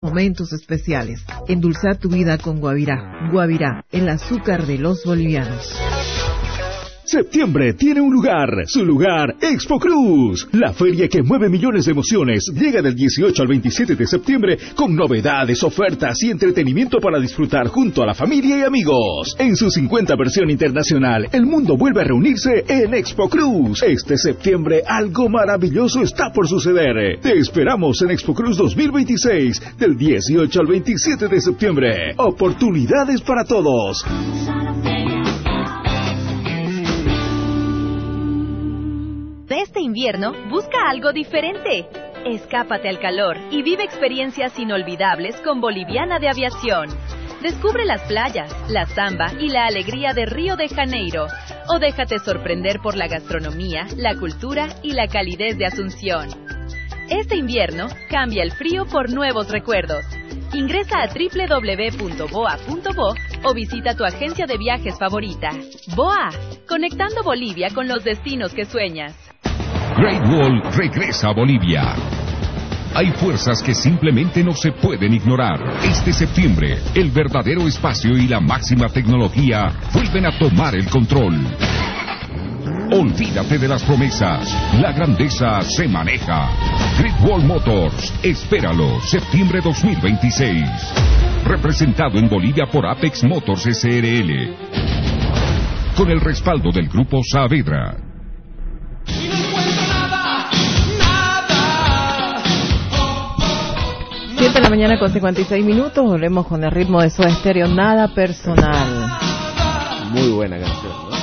Momentos especiales. Endulzar tu vida con Guavirá. Guavirá, el azúcar de los bolivianos. Septiembre tiene un lugar, su lugar, Expo Cruz. La feria que mueve millones de emociones llega del 18 al 27 de septiembre con novedades, ofertas y entretenimiento para disfrutar junto a la familia y amigos. En su 50 versión internacional, el mundo vuelve a reunirse en Expo Cruz. Este septiembre algo maravilloso está por suceder. Te esperamos en Expo Cruz 2026, del 18 al 27 de septiembre. Oportunidades para todos. Este invierno, busca algo diferente. Escápate al calor y vive experiencias inolvidables con Boliviana de Aviación. Descubre las playas, la samba y la alegría de Río de Janeiro. O déjate sorprender por la gastronomía, la cultura y la calidez de Asunción. Este invierno, cambia el frío por nuevos recuerdos. Ingresa a www.boa.bo o visita tu agencia de viajes favorita. BOA, conectando Bolivia con los destinos que sueñas. Great Wall regresa a Bolivia. Hay fuerzas que simplemente no se pueden ignorar. Este septiembre, el verdadero espacio y la máxima tecnología vuelven a tomar el control. Olvídate de las promesas. La grandeza se maneja. Great Wall Motors. Espéralo, septiembre 2026. Representado en Bolivia por Apex Motors SRL. Con el respaldo del Grupo Saavedra. 7 de la mañana con 56 minutos, volvemos con el ritmo de Soda Stereo, Nada Personal. Muy buena canción, ¿no?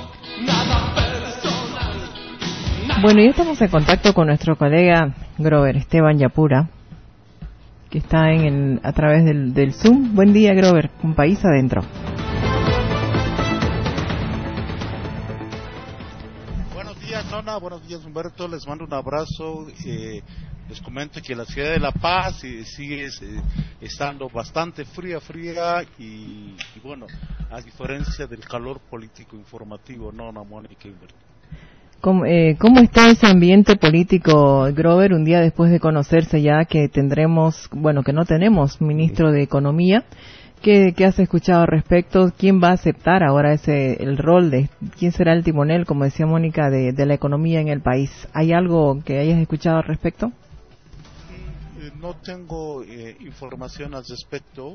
Bueno, y estamos en contacto con nuestro colega Grover Esteban Yapura, que está a través del Zoom. Buen día, Grover, con País Adentro. Buenos días, Nona, buenos días, Humberto, les mando un abrazo. Les comento que la ciudad de La Paz sigue estando bastante fría y bueno, a diferencia del calor político informativo, no, Mónica y Humberto. ¿Cómo está ese ambiente político, Grover, un día después de conocerse ya que tendremos, bueno, que no tenemos ministro de Economía? ¿Qué has escuchado al respecto? ¿Quién va a aceptar ahora el rol de quién será el timonel, como decía Mónica, de la economía en el país? ¿Hay algo que hayas escuchado al respecto? No tengo información al respecto.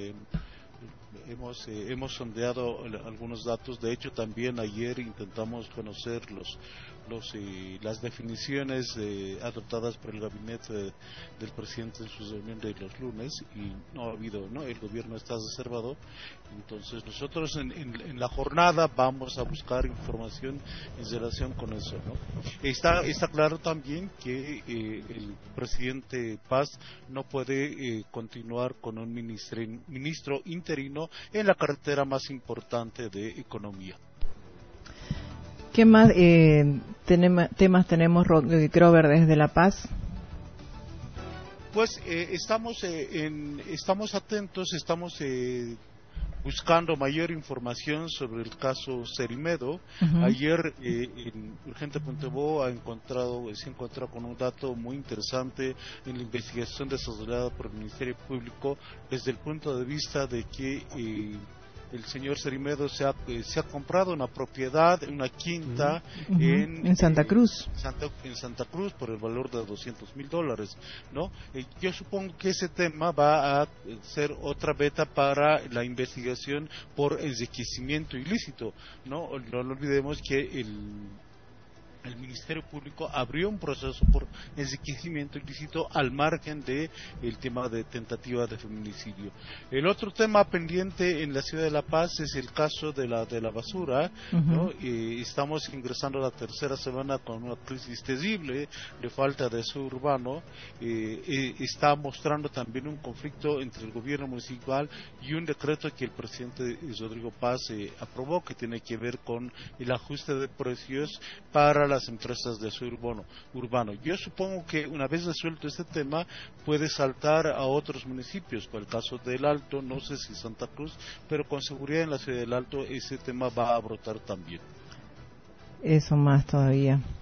Hemos sondeado algunos datos. De hecho, también ayer intentamos conocer las definiciones adoptadas por el gabinete del presidente en su reunión de los lunes, y no ha habido, ¿no? El gobierno está reservado. Entonces nosotros en la jornada vamos a buscar información en relación con eso, ¿no? Está claro también que el presidente Paz no puede continuar con un ministro interino en la cartera más importante de economía. ¿Qué más temas tenemos, Grover, desde La Paz? Pues estamos atentos, estamos buscando mayor información sobre el caso Cerimedo. Uh-huh. Ayer en Urgente.bo se encontró con un dato muy interesante en la investigación desarrollada por el Ministerio Público desde el punto de vista de que el señor Cerimedo se ha comprado una propiedad, una quinta, uh-huh. en Santa Cruz. En Santa Cruz por el valor de $200,000, ¿no? Yo supongo que ese tema va a ser otra beta para la investigación por enriquecimiento ilícito, ¿no? No olvidemos que el Ministerio Público abrió un proceso por enriquecimiento ilícito al margen de el tema de tentativa de feminicidio. El otro tema pendiente en la ciudad de La Paz es el caso de la basura, uh-huh. ¿no? Estamos ingresando a la tercera semana con una crisis terrible de falta de aseo urbano. Está mostrando también un conflicto entre el gobierno municipal y un decreto que el presidente Rodrigo Paz aprobó, que tiene que ver con el ajuste de precios para las empresas de aseo urbano. Yo supongo que una vez resuelto este tema puede saltar a otros municipios, por el caso del Alto, no sé si Santa Cruz, pero con seguridad en la ciudad del Alto ese tema va a brotar también. Eso más todavía.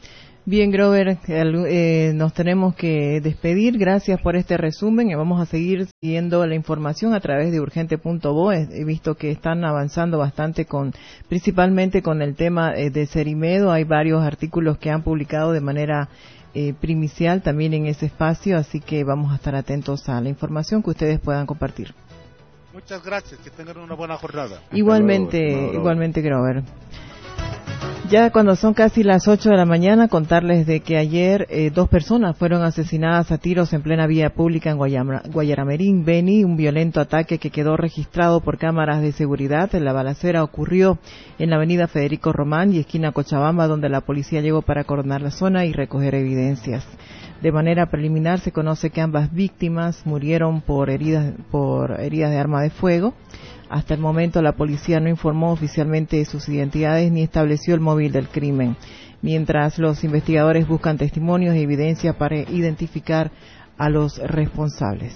Bien, Grover, nos tenemos que despedir. Gracias por este resumen y vamos a seguir siguiendo la información a través de urgente.bo. He visto que están avanzando bastante principalmente con el tema de Cerimedo. Hay varios artículos que han publicado de manera primicial también en ese espacio, así que vamos a estar atentos a la información que ustedes puedan compartir. Muchas gracias, que tengan una buena jornada. Igualmente, Grover. Ya cuando son casi las 8 de la mañana, contarles de que ayer 2 personas fueron asesinadas a tiros en plena vía pública en Guayaramerín, Beni, un violento ataque que quedó registrado por cámaras de seguridad. La balacera ocurrió en la avenida Federico Román y esquina Cochabamba, donde la policía llegó para acordonar la zona y recoger evidencias. De manera preliminar se conoce que ambas víctimas murieron por heridas de arma de fuego. Hasta el momento la policía no informó oficialmente de sus identidades ni estableció el móvil del crimen, mientras los investigadores buscan testimonios y evidencia para identificar a los responsables.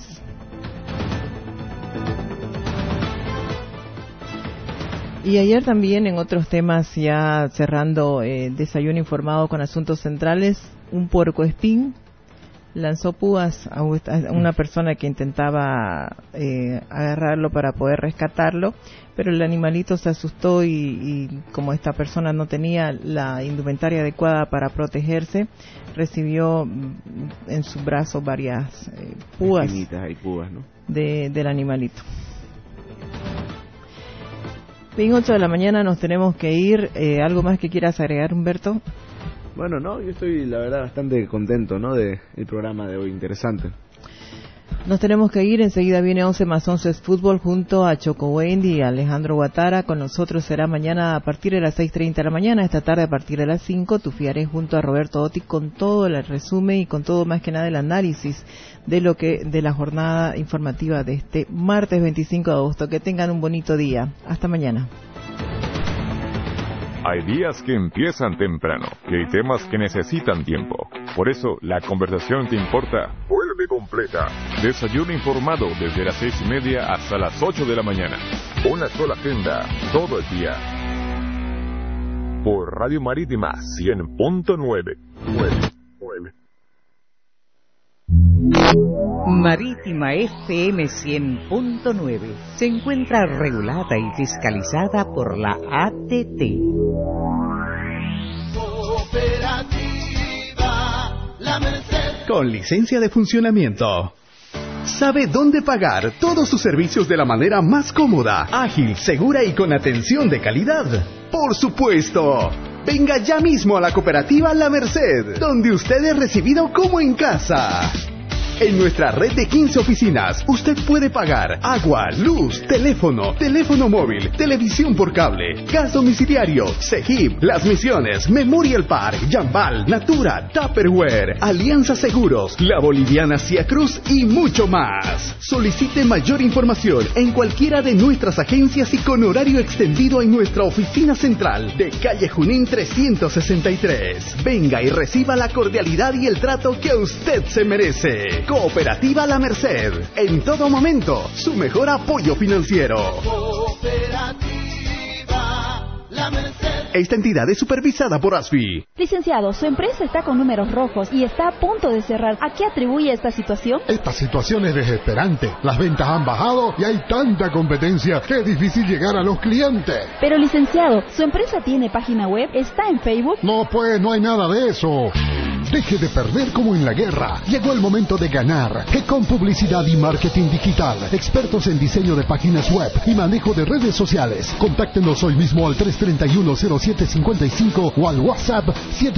Y ayer también, en otros temas, ya cerrando desayuno informado con asuntos centrales, un puercoespín lanzó púas a una persona que intentaba agarrarlo para poder rescatarlo, pero el animalito se asustó y como esta persona no tenía la indumentaria adecuada para protegerse, recibió en su brazo varias púas, ¿no? del animalito. Bien, 8 de la mañana nos tenemos que ir. ¿Algo más que quieras agregar, Humberto? Bueno, no, yo estoy, la verdad, bastante contento, ¿no?, de el programa de hoy, interesante. Nos tenemos que ir, enseguida viene 11 más 11 es fútbol junto a Choco Wendy y Alejandro Guatara. Con nosotros será mañana a partir de las 6:30 de la mañana, esta tarde a partir de las 5, Tufiaré junto a Roberto Otti con todo el resumen y con todo más que nada el análisis de la jornada informativa de este martes 25 de agosto. Que tengan un bonito día. Hasta mañana. Hay días que empiezan temprano y hay temas que necesitan tiempo. Por eso, la conversación que importa vuelve completa. Desayuno informado desde las 6:30 hasta las 8 de la mañana. Una sola agenda, todo el día. Por Radio Marítima 100.9. Marítima FM 100.9 se encuentra regulada y fiscalizada por la ATT. Con licencia de funcionamiento. Sabe dónde pagar todos sus servicios de la manera más cómoda, ágil, segura y con atención de calidad. ¡Por supuesto! Venga ya mismo a la cooperativa La Merced, donde usted es recibido como en casa. En nuestra red de 15 oficinas, usted puede pagar agua, luz, teléfono móvil, televisión por cable, gas domiciliario, CEGIP, Las Misiones, Memorial Park, Jambal, Natura, Tupperware, Alianza Seguros, La Boliviana Cia Cruz y mucho más. Solicite mayor información en cualquiera de nuestras agencias y con horario extendido en nuestra oficina central de calle Junín 363. Venga y reciba la cordialidad y el trato que usted se merece. Cooperativa La Merced, en todo momento, su mejor apoyo financiero. Cooperativa La Merced. Esta entidad es supervisada por ASFI. Licenciado, su empresa está con números rojos y está a punto de cerrar. ¿A qué atribuye esta situación? Esta situación es desesperante. Las ventas han bajado y hay tanta competencia que es difícil llegar a los clientes. Pero licenciado, ¿su empresa tiene página web? ¿Está en Facebook? No, pues, no hay nada de eso. Deje de perder como en la guerra. Llegó el momento de ganar. Con publicidad y marketing digital. Expertos en diseño de páginas web y manejo de redes sociales. Contáctenos hoy mismo al 331-0755 o al WhatsApp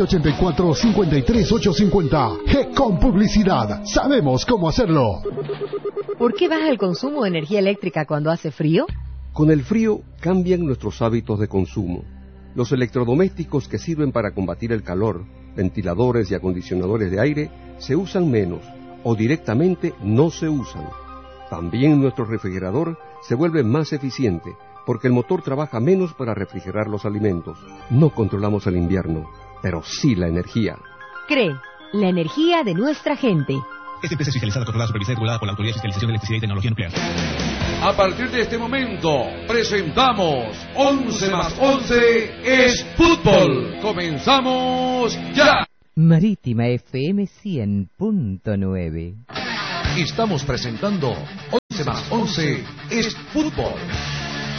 784-53850. con publicidad. Sabemos cómo hacerlo. ¿Por qué baja el consumo de energía eléctrica cuando hace frío? Con el frío cambian nuestros hábitos de consumo. Los electrodomésticos que sirven para combatir el calor, ventiladores y acondicionadores de aire, se usan menos o directamente no se usan. También nuestro refrigerador se vuelve más eficiente porque el motor trabaja menos para refrigerar los alimentos. No controlamos el invierno, pero sí la energía. CRE, la energía de nuestra gente. Esta empresa es fiscalizada, controlada, supervisada y regulada por la Autoridad de Fiscalización de Electricidad y Tecnología Nuclear. A partir de este momento, presentamos 11 más 11 es fútbol. ¡Comenzamos ya! Marítima FM 100.9. Estamos presentando 11 más 11 es fútbol.